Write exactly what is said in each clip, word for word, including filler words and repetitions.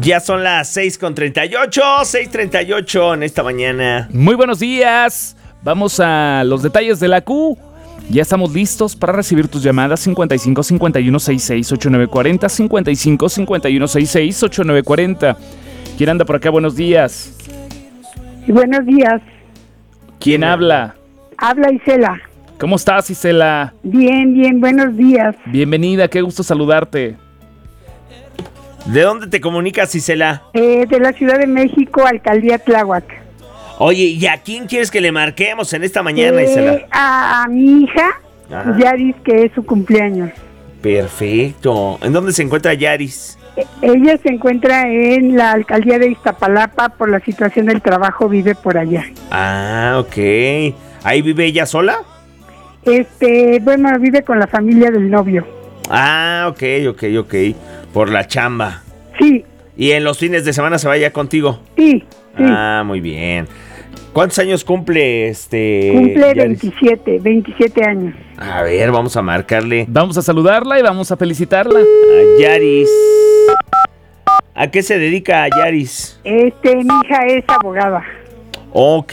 Ya son las seis con treinta y ocho, seis treinta y ocho en esta mañana. Muy buenos días. Vamos a los detalles de la Q. Ya estamos listos para recibir tus llamadas. cincuenta y cinco, cincuenta y uno, sesenta y seis, ochenta y nueve cuarenta, cincuenta y cinco, cincuenta y uno, sesenta y seis, ochenta y nueve cuarenta. ¿Quién anda por acá? Buenos días. Buenos días. ¿Quién habla? Habla Isela. ¿Cómo estás, Isela? Bien, bien, buenos días. Bienvenida, qué gusto saludarte. ¿De dónde te comunicas, Isela? Eh, de la Ciudad de México, Alcaldía Tláhuac. Oye, ¿y a quién quieres que le marquemos en esta mañana, Eh, Isela? a, a mi hija, Ajá. Yaris, que es su cumpleaños. Perfecto. ¿En dónde se encuentra Yaris? Eh, ella se encuentra en la Alcaldía de Iztapalapa, por la situación del trabajo, vive por allá. Ah, ok. ¿Ahí vive ella sola? Este, bueno, vive con la familia del novio. Ah, ok, ok, ok. Por la chamba. Sí, ¿Y en los fines de semana se vaya contigo? sí, sí. Ah, muy bien. ¿Cuántos años cumple este? Cumple Yaris? veintisiete, veintisiete años. A ver, vamos a marcarle Vamos a saludarla y vamos a felicitarla. a Yaris. ¿A qué se dedica Yaris? Este, mi hija es abogada. Ok.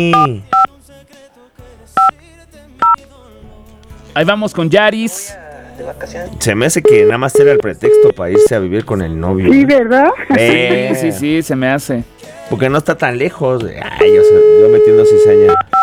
Ahí vamos con Yaris. Se me hace que nada más era el pretexto para irse a vivir con el novio. Sí, ¿verdad? Eh, Sí, sí, sí, se me hace. Porque no está tan lejos. Ay, yo, yo metiendo cizaña.